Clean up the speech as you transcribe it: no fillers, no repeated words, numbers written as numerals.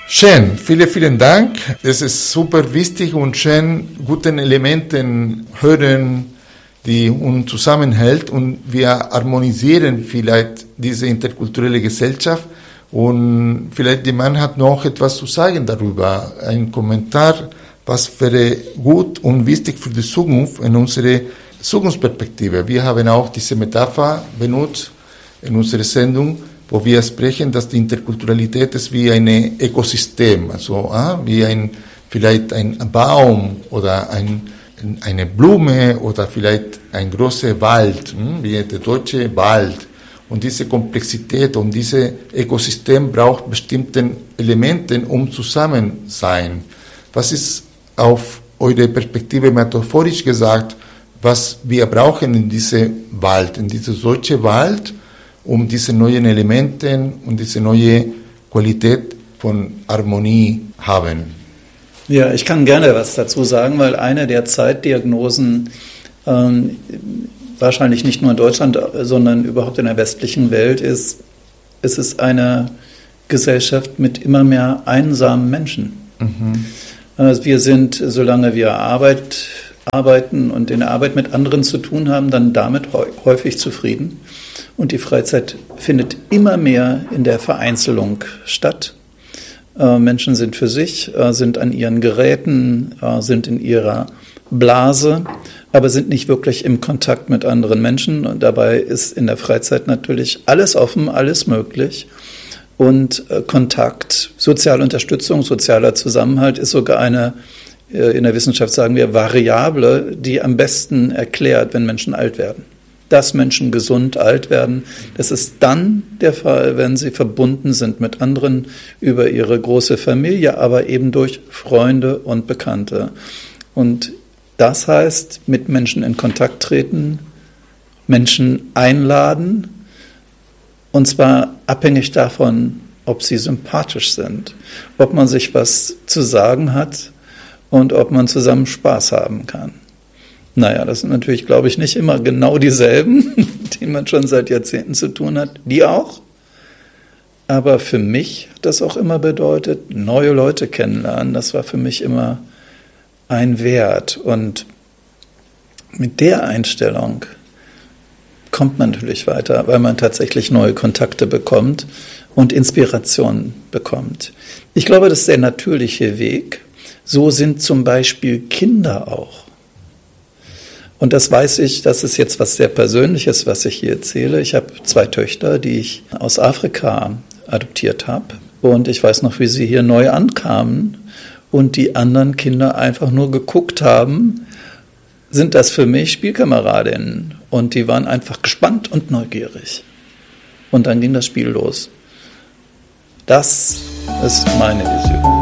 Schön, vielen Dank. Es ist super wichtig und schön, guten Elementen hören, die uns zusammenhält, und wir harmonisieren vielleicht diese interkulturelle Gesellschaft, und vielleicht der Mann hat noch etwas zu sagen darüber, ein Kommentar, was wäre gut und wichtig für die Zukunft in unsere Zukunftsperspektive. Wir haben auch diese Metapher benutzt in unserer Sendung, wo wir sprechen, dass die Interkulturalität ist wie ein Ökosystem, also vielleicht ein Baum oder eine Blume oder vielleicht ein großer Wald, wie der deutsche Wald. Und diese Komplexität und dieses Ökosystem braucht bestimmte Elemente, um zusammen sein. Was ist auf eure Perspektive metaphorisch gesagt, was wir brauchen in diesem Wald, in diesem deutschen Wald, um diese neuen Elemente und diese neue Qualität von Harmonie haben? Ja, ich kann gerne was dazu sagen, weil eine der Zeitdiagnosen wahrscheinlich nicht nur in Deutschland, sondern überhaupt in der westlichen Welt ist, es ist eine Gesellschaft mit immer mehr einsamen Menschen. Mhm. Also wir sind, solange wir arbeiten und in der Arbeit mit anderen zu tun haben, dann damit häufig zufrieden. Und die Freizeit findet immer mehr in der Vereinzelung statt. Menschen sind für sich, sind an ihren Geräten, sind in ihrer Blase, aber sind nicht wirklich im Kontakt mit anderen Menschen. Und dabei ist in der Freizeit natürlich alles offen, alles möglich. Und Kontakt, soziale Unterstützung, sozialer Zusammenhalt ist sogar eine, in der Wissenschaft sagen wir, Variable, die am besten erklärt, wenn Menschen alt werden. Dass Menschen gesund alt werden, das ist dann der Fall, wenn sie verbunden sind mit anderen über ihre große Familie, aber eben durch Freunde und Bekannte. Und das heißt, mit Menschen in Kontakt treten, Menschen einladen, und zwar abhängig davon, ob sie sympathisch sind, ob man sich was zu sagen hat und ob man zusammen Spaß haben kann. Naja, das sind natürlich, glaube ich, nicht immer genau dieselben, mit denen man schon seit Jahrzehnten zu tun hat. Die auch. Aber für mich hat das auch immer bedeutet, neue Leute kennenlernen. Das war für mich immer ein Wert. Und mit der Einstellung kommt man natürlich weiter, weil man tatsächlich neue Kontakte bekommt und Inspiration bekommt. Ich glaube, das ist der natürliche Weg. So sind zum Beispiel Kinder auch. Und das weiß ich, das ist jetzt was sehr Persönliches, was ich hier erzähle. Ich habe 2 Töchter, die ich aus Afrika adoptiert habe. Und ich weiß noch, wie sie hier neu ankamen und die anderen Kinder einfach nur geguckt haben, sind das für mich Spielkameradinnen? Und die waren einfach gespannt und neugierig. Und dann ging das Spiel los. Das ist meine Vision.